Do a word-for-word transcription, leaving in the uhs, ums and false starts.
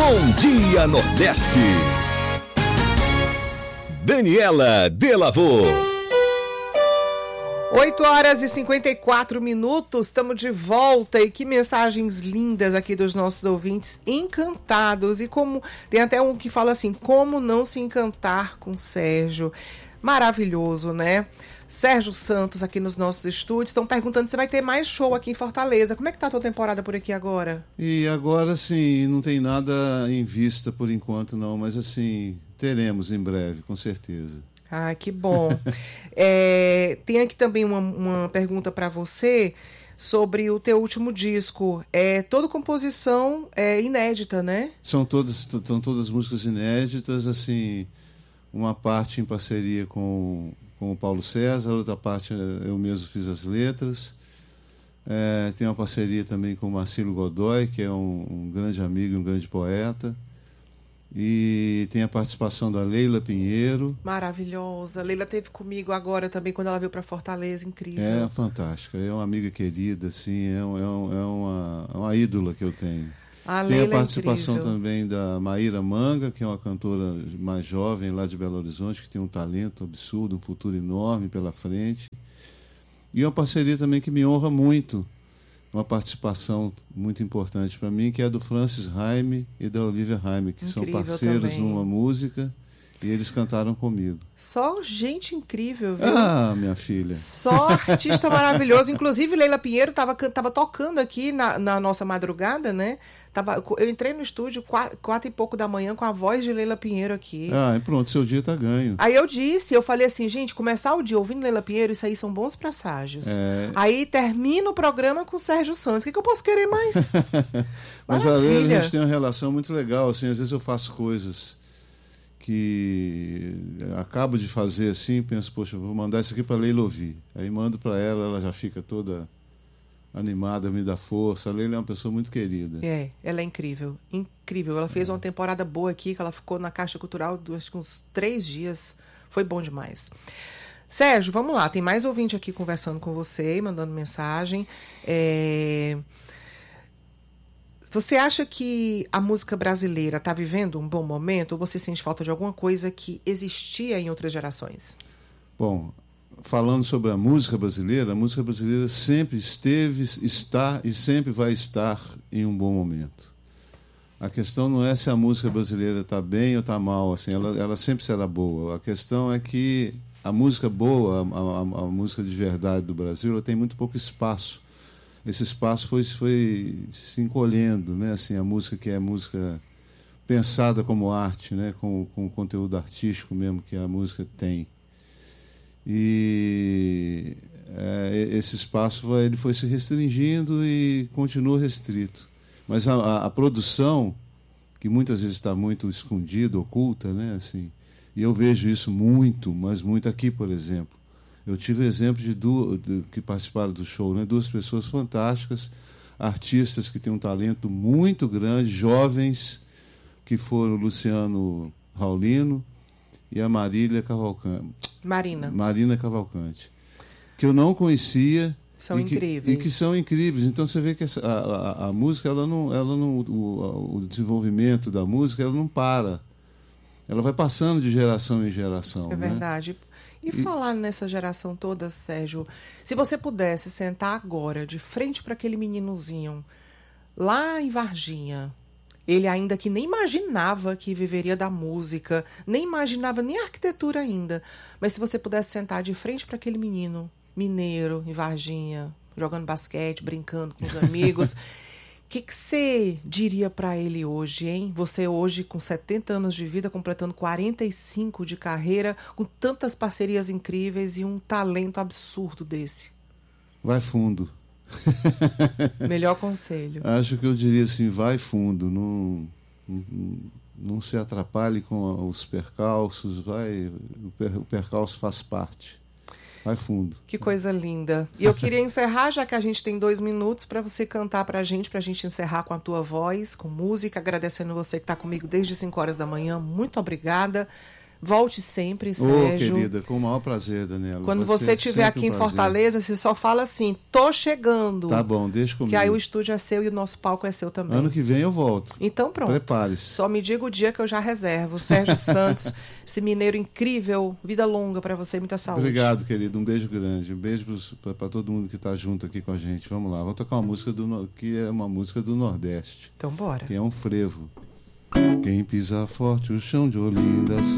Bom Dia Nordeste. Daniela Delavô. oito horas e cinquenta e quatro minutos, estamos de volta e que mensagens lindas aqui dos nossos ouvintes encantados. E como tem até um que fala assim, como não se encantar com Sérgio. Maravilhoso, né? Sérgio Santos aqui nos nossos estúdios, estão perguntando se vai ter mais show aqui em Fortaleza. Como é que tá a tua temporada por aqui agora? E agora, sim, não tem nada em vista por enquanto não, mas assim, teremos em breve, com certeza. Ah, que bom. é, tem aqui também uma, uma pergunta para você sobre o teu último disco. É toda composição é, inédita, né? São todas, são todas músicas inéditas, assim, uma parte em parceria com, com o Paulo César, outra parte eu mesmo fiz as letras. É, tem uma parceria também com o Marcelo Godoy, que é um, um grande amigo, um grande poeta. E tem a participação da Leila Pinheiro. Maravilhosa. A Leila esteve comigo agora também, quando ela veio para Fortaleza. Incrível. É fantástica. É uma amiga querida, assim, é, um, é, um, é uma, uma ídola que eu tenho. A tem Leila a participação é também da Maíra Manga, que é uma cantora mais jovem lá de Belo Horizonte, que tem um talento absurdo, um futuro enorme pela frente. E uma parceria também que me honra muito, uma participação muito importante para mim, que é a do Francis Haime e da Olivia Haime, que incrível, são parceiros também numa música, e eles cantaram comigo. Só gente incrível, viu? Ah, minha filha. Só artista maravilhoso. Inclusive, Leila Pinheiro estava tava tocando aqui na, na nossa madrugada, né? Tava, eu entrei no estúdio quatro, quatro e pouco da manhã com a voz de Leila Pinheiro aqui. Ah, e pronto, seu dia tá ganho. Aí eu disse, eu falei assim, gente, começar o dia ouvindo Leila Pinheiro, isso aí são bons presságios. É... Aí termina o programa com o Sérgio Santos. O que, que eu posso querer mais? Mas a Leila, a gente tem uma relação muito legal, assim, às vezes eu faço coisas que acabo de fazer assim, penso, poxa, vou mandar isso aqui para Leila ouvir. Aí mando para ela, ela já fica toda animada, me dá força. A Leila é uma pessoa muito querida. É, ela é incrível, incrível. Ela fez é. uma temporada boa aqui, que ela ficou na Caixa Cultural acho que uns três dias. Foi bom demais. Sérgio, vamos lá. Tem mais ouvinte aqui conversando com você, mandando mensagem. É... Você acha que a música brasileira está vivendo um bom momento ou você sente falta de alguma coisa que existia em outras gerações? Bom, falando sobre a música brasileira, a música brasileira sempre esteve, está e sempre vai estar em um bom momento. A questão não é se a música brasileira está bem ou está mal, assim, ela, ela sempre será boa. A questão é que a música boa, a, a, a música de verdade do Brasil, ela tem muito pouco espaço. Esse espaço foi, foi se encolhendo, né? Assim, a música que é música pensada como arte, né? com, com o conteúdo artístico mesmo que a música tem. E é, esse espaço ele foi se restringindo e continua restrito. Mas a, a, a produção, que muitas vezes está muito escondida, oculta, né? Assim, e eu vejo isso muito, mas muito aqui, por exemplo. Eu tive exemplo de duas de, que participaram do show, né? Duas pessoas fantásticas, artistas que têm um talento muito grande, jovens, que foram o Luciano Raulino e a Marília Cavalcante. Marina. Marina Cavalcante. Que eu não conhecia. São e incríveis. Que, e que são incríveis. Então você vê que essa, a, a, a música, ela não, ela não, o, o desenvolvimento da música, ela não para. Ela vai passando de geração em geração. É né? verdade. E, e falar nessa geração toda, Sérgio, se você pudesse sentar agora, de frente para aquele meninozinho, lá em Varginha, ele ainda que nem imaginava que viveria da música, nem imaginava nem a arquitetura ainda, mas se você pudesse sentar de frente para aquele menino mineiro, em Varginha, jogando basquete, brincando com os amigos, o que, que você diria para ele hoje, hein? Você hoje com setenta anos de vida, completando quarenta e cinco de carreira, com tantas parcerias incríveis e um talento absurdo desse. Vai fundo. Melhor conselho. Acho que eu diria assim, vai fundo, não, não, não se atrapalhe com os percalços, vai, o, per, o percalço faz parte. Vai fundo. Que coisa linda. E eu queria encerrar, já que a gente tem dois minutos, para você cantar para a gente, para a gente encerrar com a tua voz, com música, agradecendo você que está comigo desde cinco horas da manhã. Muito obrigada. Volte sempre, Ô, Sérgio. querida, com o maior prazer, Daniela. Quando Vai você ser estiver sempre aqui um em prazer. Fortaleza, você só fala assim, tô chegando. Tá bom, deixa comigo. Que aí o estúdio é seu e o nosso palco é seu também. Ano que vem eu volto. Então pronto. Prepare-se. Só me diga o dia que eu já reservo. Sérgio Santos, esse mineiro incrível, vida longa pra você e muita saúde. Obrigado, querido. Um beijo grande. Um beijo para todo mundo que está junto aqui com a gente. Vamos lá. Vou tocar uma música do, no- que é uma música do Nordeste, Então bora. que é um frevo. Quem pisa forte o chão de Olinda